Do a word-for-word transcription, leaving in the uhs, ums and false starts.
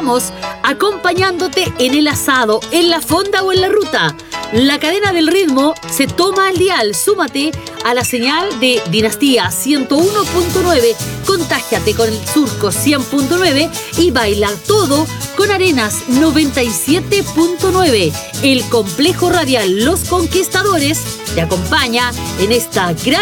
estamos acompañándote en el asado, en la fonda o en la ruta. La cadena del ritmo se toma al dial. Súmate a la señal de Dinastía ciento uno punto nueve. Contágiate con el Surco cien punto nueve y baila todo con Arenas noventa y siete punto nueve. El complejo radial Los Conquistadores te acompaña en esta gran